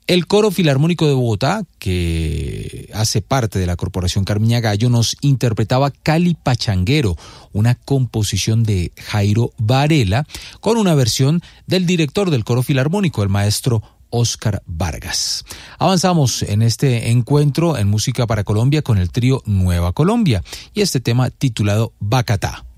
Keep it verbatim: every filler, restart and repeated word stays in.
El Coro Filarmónico de Bogotá, que hace parte de la Corporación Carmiña Gallo, nos interpretaba Cali Pachanguero, una composición de Jairo Varela, con una versión del director del Coro Filarmónico, el maestro Óscar Vargas. Avanzamos en este encuentro en Música para Colombia con el trío Nueva Colombia y este tema titulado Bacatá.